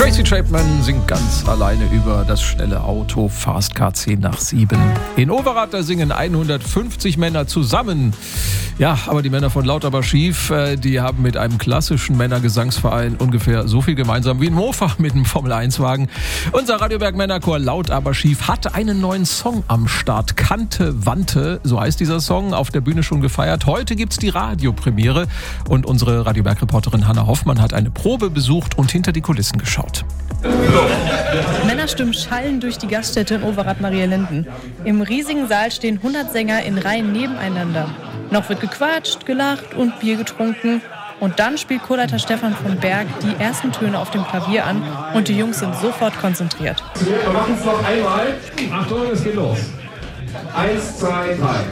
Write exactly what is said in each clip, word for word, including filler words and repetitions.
Tracy Chapman singt ganz alleine über das schnelle Auto. Fast Car zehn nach sieben. In Overath, da singen hundertfünfzig Männer zusammen. Ja, aber die Männer von Laut aber schief, die haben mit einem klassischen Männergesangsverein ungefähr so viel gemeinsam wie ein Mofa mit einem Formel eins Wagen. Unser Radioberg Männerchor Laut aber schief hat einen neuen Song am Start. Kante Wante, so heißt dieser Song, auf der Bühne schon gefeiert. Heute gibt's die Radiopremiere und unsere Radioberg-Reporterin Hanna Hoffmann hat eine Probe besucht und hinter die Kulissen geschaut. Männerstimmen schallen durch die Gaststätte in Overath-Marielinden. Im riesigen Saal stehen hundert Sänger in Reihen nebeneinander. Noch wird gequatscht, gelacht und Bier getrunken. Und dann spielt Chorleiter Stefan von Berg die ersten Töne auf dem Klavier an und die Jungs sind sofort konzentriert. Wir machen es noch einmal. Achtung, es geht los. Eins, zwei, drei.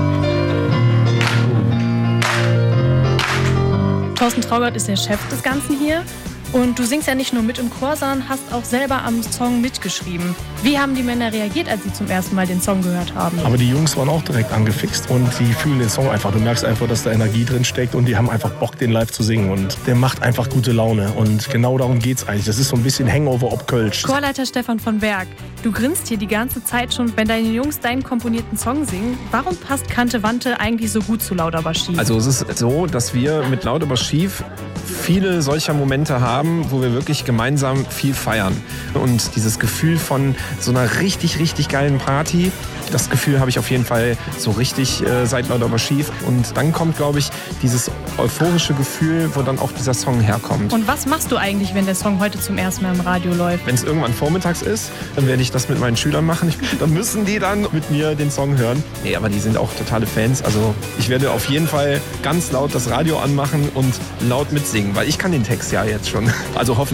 Thorsten Traugott ist der Chef des Ganzen hier. Und du singst ja nicht nur mit im Chor, sondern hast auch selber am Song mitgeschrieben. Wie haben die Männer reagiert, als sie zum ersten Mal den Song gehört haben? Aber die Jungs waren auch direkt angefixt und die fühlen den Song einfach. Du merkst einfach, dass da Energie drin steckt und die haben einfach Bock, den live zu singen. Und der macht einfach gute Laune und genau darum geht's eigentlich. Das ist so ein bisschen Hangover ob Kölsch. Chorleiter Stefan von Berg, du grinst hier die ganze Zeit schon, wenn deine Jungs deinen komponierten Song singen. Warum passt Kante Wante eigentlich so gut zu Laut aber schief? Also es ist so, dass wir mit Laut aber schief viele solcher Momente haben, wo wir wirklich gemeinsam viel feiern. Und dieses Gefühl von so einer richtig, richtig geilen Party, das Gefühl habe ich auf jeden Fall so richtig äh, seit Laut aber schief. Und dann kommt, glaube ich, dieses euphorische Gefühl, wo dann auch dieser Song herkommt. Und was machst du eigentlich, wenn der Song heute zum ersten Mal im Radio läuft? Wenn es irgendwann vormittags ist, dann werde ich das mit meinen Schülern machen. Ich, dann müssen die dann mit mir den Song hören. Nee, aber die sind auch totale Fans. Also ich werde auf jeden Fall ganz laut das Radio anmachen und laut mitsingen, weil ich kann den Text ja jetzt schon. Also hoffentlich